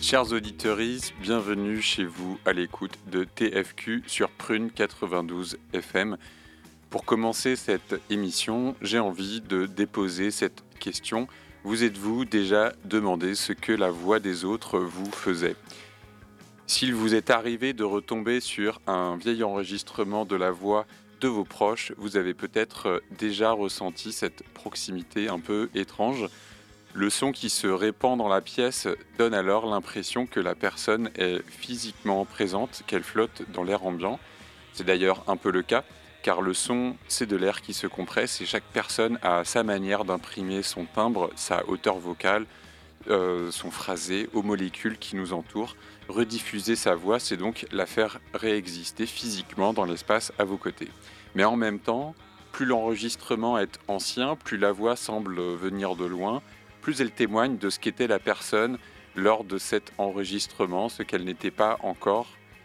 Chers auditeurs, bienvenue chez vous à l'écoute de TFQ sur Prune 92 FM. Pour commencer cette émission, j'ai envie de déposer cette question. Vous êtes-vous déjà demandé ce que la voix des autres vous faisait ? S'il vous est arrivé de retomber sur un vieil enregistrement de la voix de vos proches, vous avez peut-être déjà ressenti cette proximité un peu étrange. Le son qui se répand dans la pièce donne alors l'impression que la personne est physiquement présente, qu'elle flotte dans l'air ambiant. C'est d'ailleurs un peu le cas, car le son, c'est de l'air qui se compresse et chaque personne a sa manière d'imprimer son timbre, sa hauteur vocale, son phrasé aux molécules qui nous entourent. Rediffuser sa voix, c'est donc la faire réexister physiquement dans l'espace à vos côtés. Mais en même temps, plus l'enregistrement est ancien, plus la voix semble venir de loin, plus elle témoigne de ce qu'était la personne lors de cet enregistrement, ce qu'elle n'était pas encore.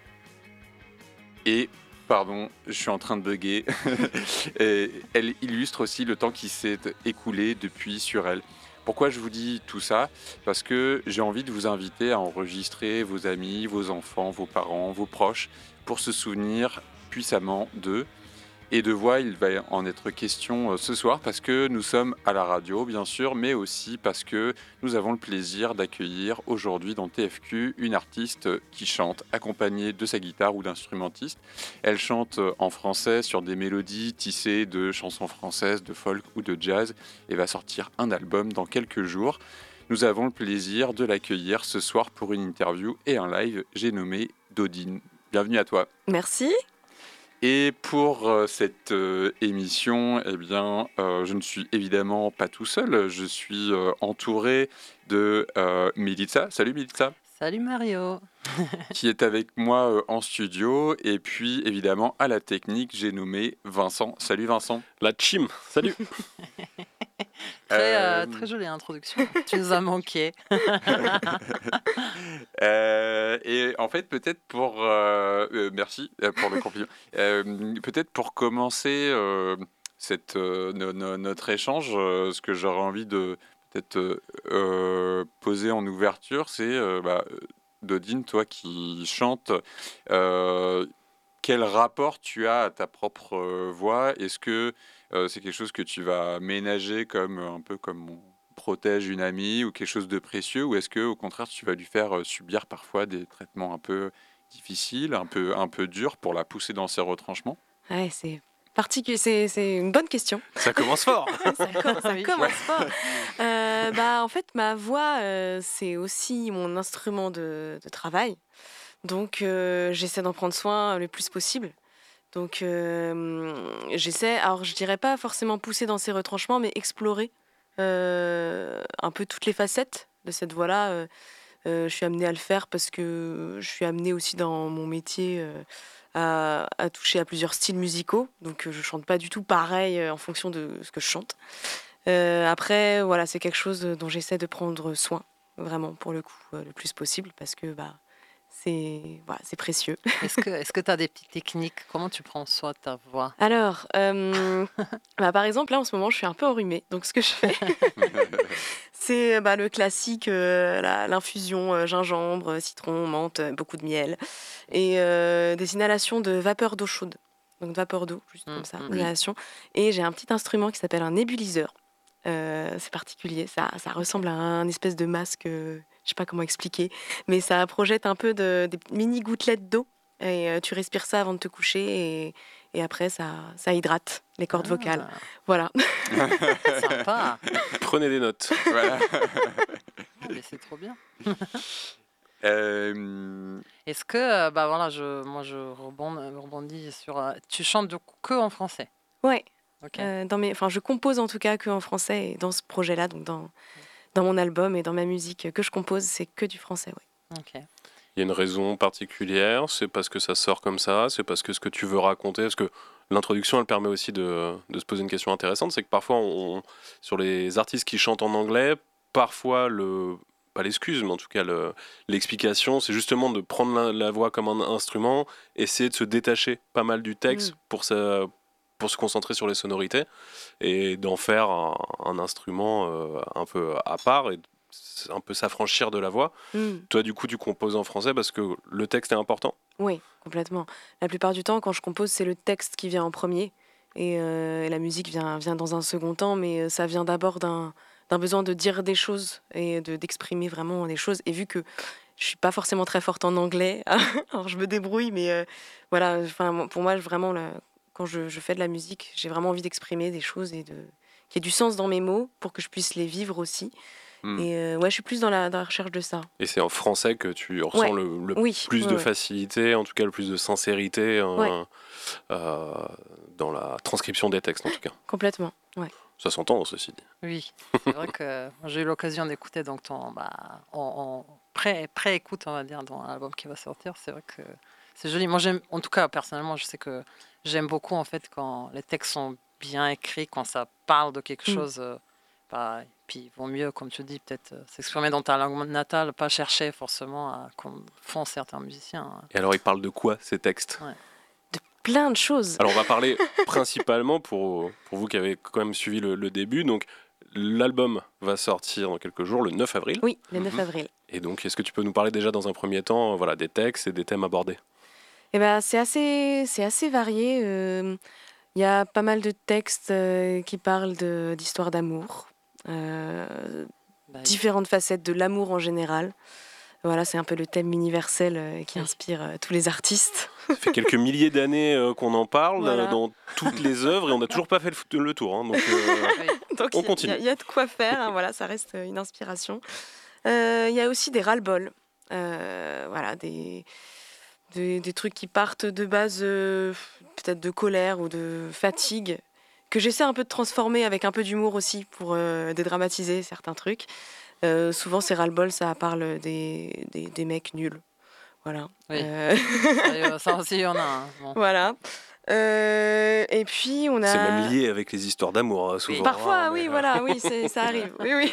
Et, pardon, je suis en train de bugger, et elle illustre aussi le temps qui s'est écoulé depuis sur elle. Pourquoi je vous dis tout ça ? Parce que j'ai envie de vous inviter à enregistrer vos amis, vos enfants, vos parents, vos proches, pour se souvenir puissamment d'eux. Et de voix, il va en être question ce soir parce que nous sommes à la radio, bien sûr, mais aussi parce que nous avons le plaisir d'accueillir aujourd'hui dans TFQ une artiste qui chante accompagnée de sa guitare ou d'instrumentiste. Elle chante en français sur des mélodies tissées de chansons françaises, de folk ou de jazz et va sortir un album dans quelques jours. Nous avons le plaisir de l'accueillir ce soir pour une interview et un live. J'ai nommé Dodine. Bienvenue à toi. Merci. Et pour cette émission, eh bien, je ne suis évidemment pas tout seul. Je suis entouré de Milica. Salut Milica. Salut Mario. Qui est avec moi en studio. Et puis évidemment à la technique, j'ai nommé Vincent. Salut Vincent. La team. Salut. Très jolie introduction. Tu nous as manqué. Et en fait, peut-être pour... merci pour le compliment. Peut-être pour commencer notre échange, ce que j'aurais envie de peut-être poser en ouverture, c'est Dodine, toi qui chantes, quel rapport tu as à ta propre voix ? Est-ce que c'est quelque chose que tu vas ménager comme un peu comme on protège une amie ou quelque chose de précieux, ou est-ce que au contraire tu vas lui faire subir parfois des traitements un peu difficiles, un peu durs pour la pousser dans ses retranchements ? Ouais, c'est particulier, c'est une bonne question. Ça commence fort. ça commence fort. En fait, ma voix, c'est aussi mon instrument de travail. Donc, j'essaie d'en prendre soin le plus possible. Donc, j'essaie, alors je dirais pas forcément pousser dans ses retranchements, mais explorer un peu toutes les facettes de cette voix-là. Je suis amenée à le faire parce que je suis amenée aussi dans mon métier à toucher à plusieurs styles musicaux. Donc, je chante pas du tout pareil en fonction de ce que je chante. Après, voilà, c'est quelque chose dont j'essaie de prendre soin, vraiment, pour le coup, le plus possible, parce que c'est précieux. Est-ce que tu as des petites techniques ? Comment tu prends soin de ta voix ? Alors, par exemple, là, en ce moment, je suis un peu enrhumée. Donc, ce que je fais, c'est le classique, l'infusion gingembre, citron, menthe, beaucoup de miel. Et des inhalations de vapeur d'eau chaude. Donc, de vapeur d'eau, juste comme ça, inhalation. Et j'ai un petit instrument qui s'appelle un nébuliseur. C'est particulier. Ça ressemble à un espèce de masque... je sais pas comment expliquer, mais ça projette un peu des mini gouttelettes d'eau et tu respires ça avant de te coucher et après ça hydrate les cordes vocales. Voilà. Sympa. Prenez des notes. Voilà. Mais c'est trop bien. Est-ce que, je rebondis sur... tu chantes que en français ? Ouais. Okay. Je compose en tout cas que en français et dans ce projet-là, donc dans mon album et dans ma musique que je compose, c'est que du français, oui. Ok. Il y a une raison particulière ? C'est parce que ça sort comme ça ? C'est parce que ce que tu veux raconter ? Parce que l'introduction, elle permet aussi de se poser une question intéressante. C'est que parfois, sur les artistes qui chantent en anglais, parfois, pas l'excuse, mais en tout cas l'explication, c'est justement de prendre la voix comme un instrument, essayer de se détacher pas mal du texte pour se concentrer sur les sonorités et d'en faire un instrument un peu à part. Et un peu s'affranchir de la voix. Toi, du coup, tu composes en français parce que le texte est important? Oui, complètement. La plupart du temps, quand je compose, c'est le texte qui vient en premier. Et la musique vient dans un second temps, mais ça vient d'abord d'un besoin de dire des choses et d'exprimer vraiment des choses. Et vu que je suis pas forcément très forte en anglais, alors je me débrouille, mais voilà, pour moi, vraiment, quand je fais de la musique, j'ai vraiment envie d'exprimer des choses et qu'il y ait du sens dans mes mots pour que je puisse les vivre aussi. Et ouais, je suis plus dans la recherche de ça. Et c'est en français que tu ressens le plus de facilité, en tout cas le plus de sincérité dans la transcription des textes, en tout cas. Complètement, ouais. Ça s'entend, ceci dit. Oui, c'est vrai que j'ai eu l'occasion d'écouter donc en pré-écoute, on va dire, dans l'album qui va sortir. C'est vrai que c'est joli. Moi, en tout cas, personnellement, je sais que j'aime beaucoup en fait quand les textes sont bien écrits, quand ça parle de quelque chose. Puis il vaut mieux, comme tu dis, peut-être s'exprimer dans ta langue natale, pas chercher forcément comme font certains musiciens. Et alors, ils parlent de quoi, ces textes? De plein de choses. Alors, on va parler principalement, pour vous qui avez quand même suivi le début, donc l'album va sortir dans quelques jours, le 9 avril. Oui, le 9 avril. Et donc, est-ce que tu peux nous parler déjà dans un premier temps des textes et des thèmes abordés? Eh ben, c'est assez varié. Il y a pas mal de textes qui parlent d'histoires d'amour. Différentes facettes de l'amour en général. Voilà, c'est un peu le thème universel qui inspire tous les artistes. Ça fait quelques milliers d'années qu'on en parle Voilà. dans toutes les œuvres et on n'a toujours pas fait le tour. Hein, donc on continue. Il y a de quoi faire, hein, voilà, ça reste une inspiration. Il y a aussi des ras-le-bol. Voilà, des trucs qui partent de base peut-être de colère ou de fatigue, que j'essaie un peu de transformer avec un peu d'humour aussi pour dédramatiser certains trucs. Souvent, ces ras-le-bol, ça parle des mecs nuls. Voilà. Oui. Ça aussi, il y en a. Hein. Bon. Voilà. Et puis, on a... C'est même lié avec les histoires d'amour, souvent. Parfois, mais... voilà, ça arrive. Oui.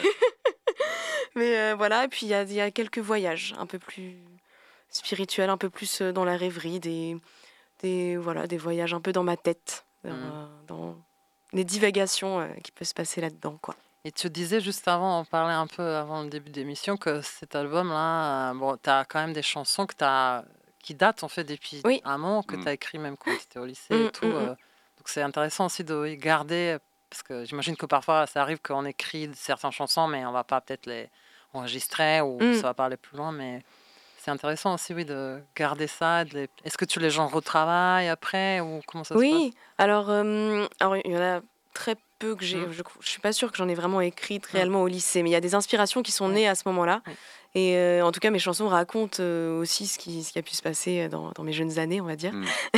Mais voilà, et puis il y a quelques voyages un peu plus spirituels, un peu plus dans la rêverie, des voyages un peu dans ma tête, dans les divagations qui peuvent se passer là-dedans, quoi. Et tu disais juste avant, on parlait un peu avant le début d'émission, que cet album-là, tu as quand même des chansons qui datent en fait depuis un moment, que tu as écrit même quand tu étais au lycée et tout. Donc c'est intéressant aussi de les garder, parce que j'imagine que parfois ça arrive qu'on écrit certaines chansons, mais on va pas peut-être les enregistrer ou ça va pas aller plus loin, mais c'est intéressant aussi de garder ça. Est-ce que les gens retravaillent après ou comment ça se passe? Oui, alors il y en a très peu que j'ai. Je suis pas sûre que j'en ai vraiment écrit réellement au lycée, mais il y a des inspirations qui sont nées à ce moment-là. Et en tout cas, mes chansons racontent aussi ce qui a pu se passer dans mes jeunes années, on va dire.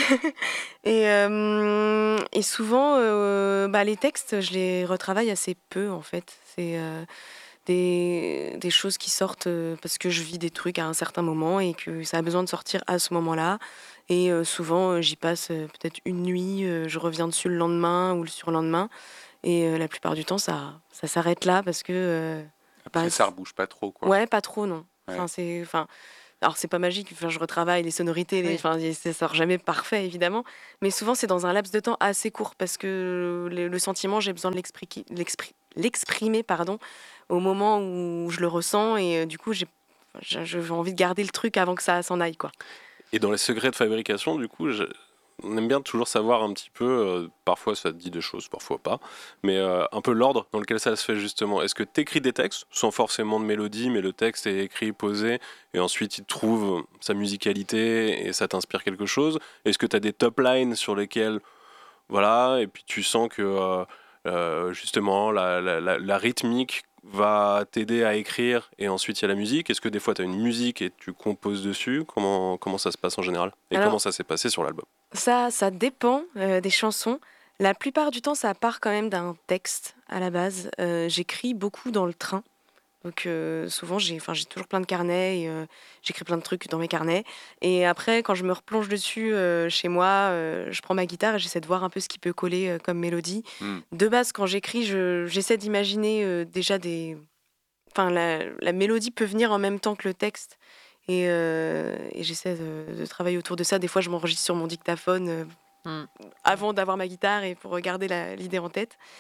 Et souvent, les textes, je les retravaille assez peu, en fait. C'est des choses qui sortent parce que je vis des trucs à un certain moment et que ça a besoin de sortir à ce moment-là. Et souvent, j'y passe peut-être une nuit, je reviens dessus le lendemain ou le surlendemain. Et la plupart du temps, ça s'arrête là parce que... Après, ça rebouge pas trop, quoi. Ouais, pas trop, non. Ouais. Alors, c'est pas magique, je retravaille les sonorités, ça sort jamais parfait, évidemment. Mais souvent, c'est dans un laps de temps assez court parce que le sentiment, j'ai besoin de l'exprimer au moment où je le ressens. Et du coup, j'ai envie de garder le truc avant que ça s'en aille, quoi. Et dans les secrets de fabrication, du coup, on aime bien toujours savoir un petit peu, parfois ça te dit des choses, parfois pas, mais un peu l'ordre dans lequel ça se fait justement. Est-ce que tu écris des textes, sans forcément de mélodie, mais le texte est écrit, posé, et ensuite il trouve sa musicalité et ça t'inspire quelque chose? Est-ce que tu as des top lines sur lesquelles, voilà, et puis tu sens que justement la rythmique va t'aider à écrire et ensuite il y a la musique? Est-ce que des fois tu as une musique et tu composes dessus? Comment ça se passe en général? Et comment ça s'est passé sur l'album? Ça dépend des chansons. La plupart du temps, ça part quand même d'un texte à la base. J'écris beaucoup dans le train. Donc souvent, j'ai toujours plein de carnets et j'écris plein de trucs dans mes carnets. Et après, quand je me replonge dessus chez moi, je prends ma guitare et j'essaie de voir un peu ce qui peut coller comme mélodie. De base, quand j'écris, j'essaie d'imaginer déjà la mélodie peut venir en même temps que le texte. Et j'essaie de travailler autour de ça. Des fois, je m'enregistre sur mon dictaphone avant d'avoir ma guitare et pour garder l'idée en tête.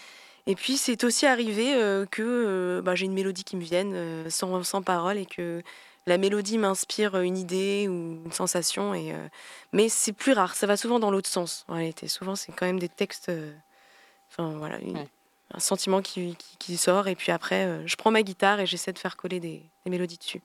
Et puis c'est aussi arrivé que j'ai une mélodie qui me vienne sans parole et que la mélodie m'inspire une idée ou une sensation. Mais c'est plus rare, ça va souvent dans l'autre sens. En réalité, souvent c'est quand même des textes, un sentiment qui sort et puis après je prends ma guitare et j'essaie de faire coller des mélodies dessus.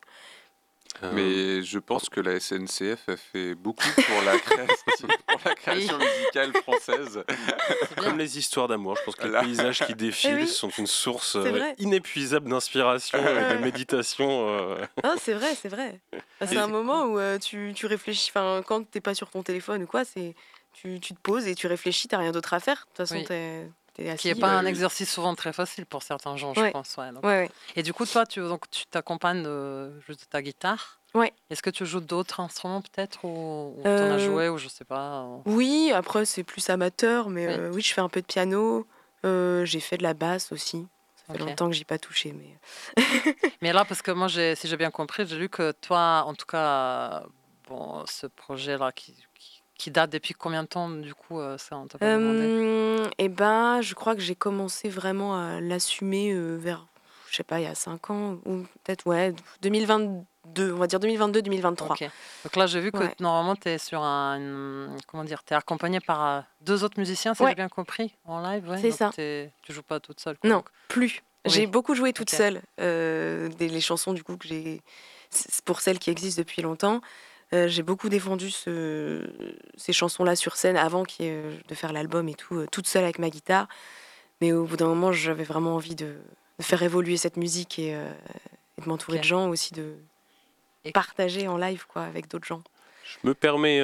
Mais je pense que la SNCF a fait beaucoup pour la création musicale française. Comme les histoires d'amour, je pense que les paysages qui défilent sont une source inépuisable d'inspiration et de méditation. Ah, c'est vrai. C'est un moment où tu réfléchis, quand t'es pas sur ton téléphone ou quoi, tu te poses et tu réfléchis, t'as rien d'autre à faire. De toute façon, t'es assis. Qui n'est pas un exercice souvent très facile pour certains gens, je pense. Ouais. Et du coup, toi, tu t'accompagnes juste de ta guitare. Ouais. Est-ce que tu joues d'autres instruments peut-être ou t'en as joué ou je sais pas. Oui, après c'est plus amateur, mais oui, je fais un peu de piano. J'ai fait de la basse aussi. Ça fait longtemps que j'y ai pas touché, mais. Mais là, parce que moi, si j'ai bien compris, j'ai lu que toi, en tout cas, ce projet-là qui date depuis combien de temps du coup ça on t'a pas demandé. Je crois que j'ai commencé vraiment à l'assumer vers, je sais pas, il y a 5 ans ou peut-être 2022, on va dire 2022-2023. Okay. Donc là j'ai vu que normalement tu es sur t'es accompagné par 2 autres musiciens si j'ai bien compris en live. C'est ça. Tu joues pas toute seule. Non, plus. Oui. J'ai beaucoup joué toute seule. Les chansons du coup que j'ai, c'est pour celles qui existent depuis longtemps. J'ai beaucoup défendu ces chansons-là sur scène avant de faire l'album et tout, toute seule avec ma guitare. Mais au bout d'un moment, j'avais vraiment envie de faire évoluer cette musique et de m'entourer de gens aussi, de partager en live avec d'autres gens. Je me permets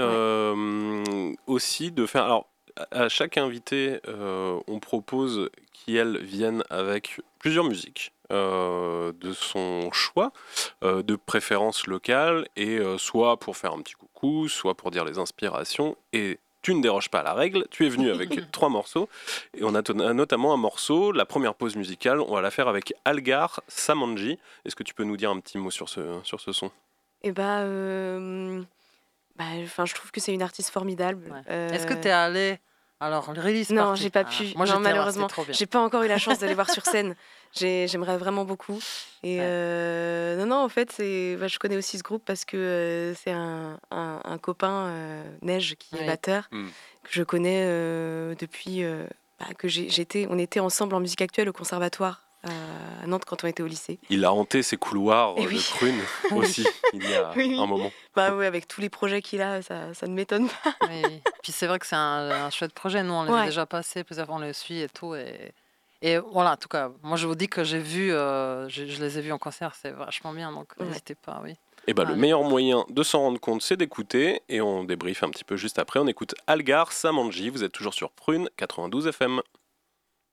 aussi de faire... Alors, à chaque invité, on propose qu'elle vienne avec plusieurs musiques. De son choix, de préférence locale, et soit pour faire un petit coucou, soit pour dire les inspirations. Et tu ne déroges pas à la règle, tu es venu avec 3 morceaux, et on a notamment un morceau, la première pause musicale, on va la faire avec Algar Samanji. Est-ce que tu peux nous dire un petit mot sur ce son ? Je trouve que c'est une artiste formidable. Est-ce que tu es allé... Alors, le release non, party. J'ai pas pu. Moi, malheureusement, j'ai pas encore eu la chance d'aller voir sur scène. J'aimerais vraiment beaucoup. Et en fait, je connais aussi ce groupe parce que c'est un copain Neige qui est batteur que je connais depuis que on était ensemble en musique actuelle au conservatoire à Nantes quand on était au lycée. Il a hanté ces couloirs de Prune aussi il y a un moment. Avec tous les projets qu'il a, ça ne m'étonne pas. Oui. Puis c'est vrai que c'est un chouette projet. Nous, on l'a déjà passé, plusieurs fois on le suit et tout. Et voilà, en tout cas, moi je vous dis que j'ai vu, je les ai vus en concert, c'est vachement bien, donc n'hésitez pas, oui. Et le meilleur moyen de s'en rendre compte, c'est d'écouter, et on débriefe un petit peu juste après. On écoute Algar Samanji, vous êtes toujours sur Prune 92 FM.